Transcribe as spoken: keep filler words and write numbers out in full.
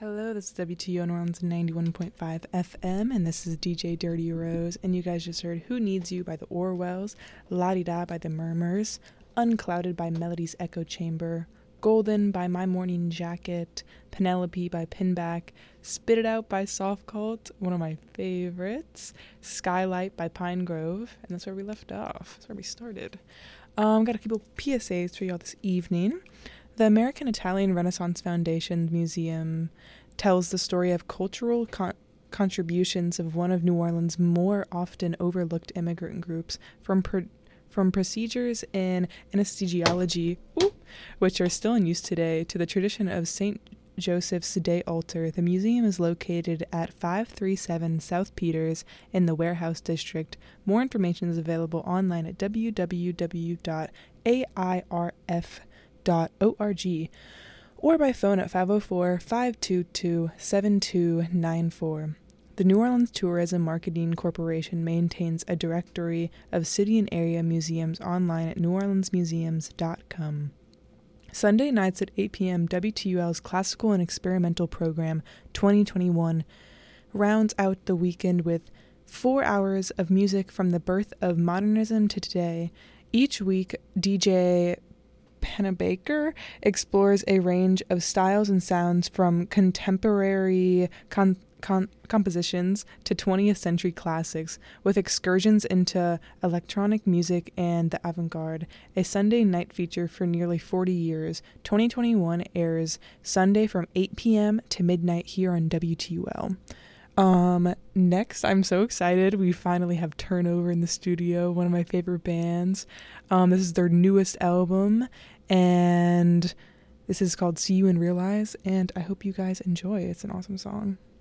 Hello, this is W T O New Orleans ninety-one point five F M, and this is D J Dirty Rose, and you guys just heard Who Needs You by the Orwells, La-Di-Da by the Murmurs, Unclouded by Melody's Echo Chamber, Golden by My Morning Jacket, Penelope by Pinback, Spit It Out by Soft Cult, one of my favorites, Skylight by Pine Grove, and that's where we left off. That's where we started. Um, got a couple P S As for y'all this evening. The American Italian Renaissance Foundation Museum tells the story of cultural con- contributions of one of New Orleans' more often overlooked immigrant groups, from per- from procedures in anesthesiology, ooh, which are still in use today, to the tradition of Saint Joseph's Day altar. The museum is located at five thirty-seven South Peters in the Warehouse District. More information is available online at w w w dot a i r f dot org or by phone at five oh four, five two two, seven two nine four. The New Orleans Tourism Marketing Corporation maintains a directory of city and area museums online at new orleans museums dot com. Sunday nights at eight p.m., W T U L's Classical and Experimental Program twenty twenty-one rounds out the weekend with four hours of music from the birth of modernism to today. Each week, D J Penna Baker explores a range of styles and sounds from contemporary con- con- compositions to twentieth century classics, with excursions into electronic music and the avant-garde. A Sunday night feature for nearly forty years, twenty twenty-one airs Sunday from eight p.m. to midnight here on W T U L. Um, next, I'm so excited. We finally have Turnover in the studio, one of my favorite bands. Um, this is their newest album, and this is called See You and Realize, and I hope you guys enjoy. It's an awesome song.